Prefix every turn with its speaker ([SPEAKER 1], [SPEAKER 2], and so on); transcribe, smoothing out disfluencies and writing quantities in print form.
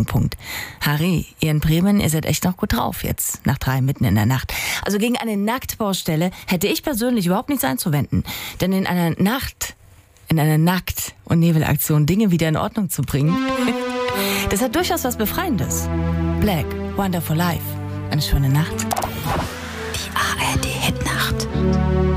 [SPEAKER 1] Doppelpunkt. Harry, ihr in Bremen, ihr seid echt noch gut drauf jetzt, nach 3 mitten in der Nacht. Also gegen eine Nacktbaustelle hätte ich persönlich überhaupt nichts einzuwenden. Denn in einer Nackt- und Nebelaktion Dinge wieder in Ordnung zu bringen, das hat durchaus was Befreiendes. Black, Wonderful Life. Eine schöne Nacht.